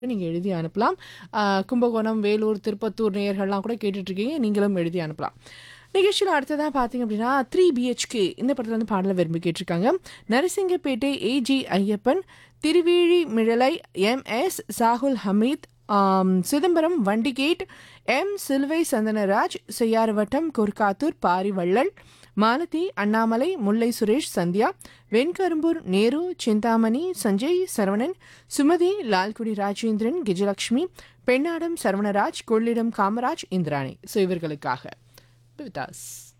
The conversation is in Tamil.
நீங்க எழுதி அனுப்பலாம். கும்பகோணம், வேலூர், திருப்பத்தூர் நேயர்கள்லாம் கூட கேட்டுட்ருக்கீங்க. நீங்களும் எழுதி அனுப்பலாம். நிகழ்ச்சியில அடுத்ததா பார்த்தீங்க அப்படின்னா, 3 பிஹெச்கே இந்த படத்துல வந்து பாடல விரும்பி கேட்டிருக்காங்க. Narasingapettai AG Ayyappan, Thiruvizhimizhalai MS Shahul Hamid, Chidambaram Vandigate M சிலுவை சந்தனராஜ், செய்யாறுவட்டம் கொர்க்காத்தூர் பாரிவள்ளல், மாலதி அண்ணாமலை, முல்லை சுரேஷ் சந்தியா, வெண்கரும்பூர் நேரு, சிந்தாமணி சஞ்சய் சரவணன், சுமதி லால்குடி ராஜேந்திரன், கிஜலட்சுமி, பெண்ணாடம் சரவணராஜ், கொள்ளிடம் காமராஜ், இந்திராணி. ஸோ இவர்களுக்காக வித் அஸ்